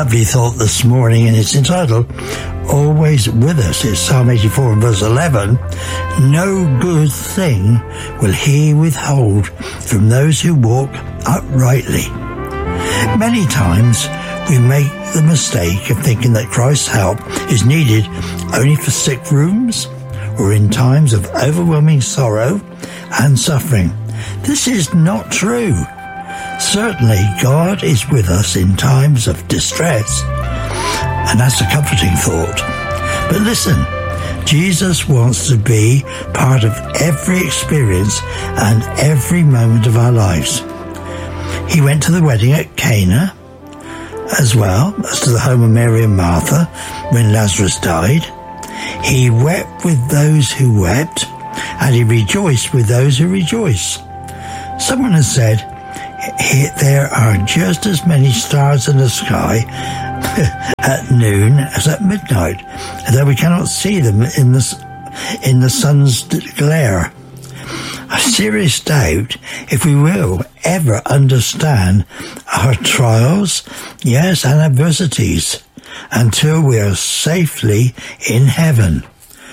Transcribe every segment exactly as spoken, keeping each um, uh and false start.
lovely thought this morning, and it's entitled Always With Us. It's Psalm eighty-four, verse eleven. No good thing will he withhold from those who walk uprightly. Many times we make the mistake of thinking that Christ's help is needed only for sick rooms or in times of overwhelming sorrow and suffering. This is not true. Certainly, God is with us in times of distress, and that's a comforting thought. But listen, Jesus wants to be part of every experience and every moment of our lives. He went to the wedding at Cana, as well as to the home of Mary and Martha when Lazarus died. He wept with those who wept, and he rejoiced with those who rejoice. Someone has said, there are just as many stars in the sky at noon as at midnight, though we cannot see them in the, in the sun's glare. A serious doubt if we will ever understand our trials, yes, and adversities, until we are safely in heaven.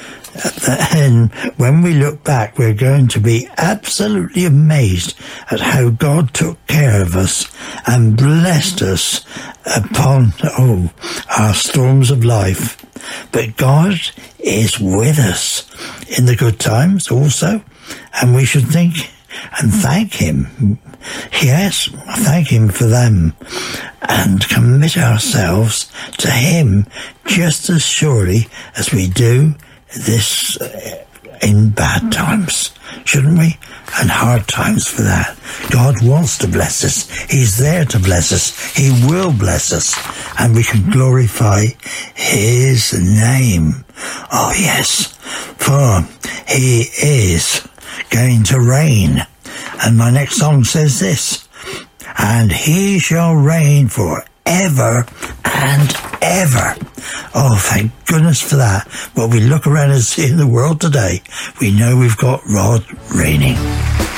And when we look back, we're going to be absolutely amazed at how God took care of us and blessed us upon, oh, our storms of life. But God is with us in the good times also, and we should think and thank him. Yes, thank him for them, and commit ourselves to him just as surely as we do this in bad times, shouldn't we? And hard times for that. God wants to bless us. He's there to bless us. He will bless us, and we can glorify his name. Oh yes, for he is going to reign. And my next song says this, and he shall reign forever and ever. Oh, thank goodness for that. When we look around and see in the world today, we know we've got God reigning.